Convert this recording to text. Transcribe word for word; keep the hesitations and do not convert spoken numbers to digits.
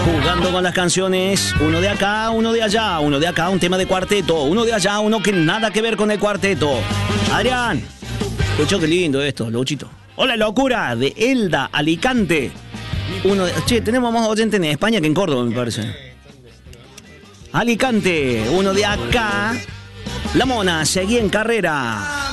Jugando con las canciones, uno de acá, uno de allá, uno de acá, un tema de cuarteto, uno de allá, uno que nada que ver con el cuarteto. Adrián, escuchó qué lindo esto, Luchito. Hola, locura, de Elda, Alicante. Uno de, che, tenemos más oyentes en España que en Córdoba, me parece. Alicante, uno de acá. La Mona, seguí en carrera.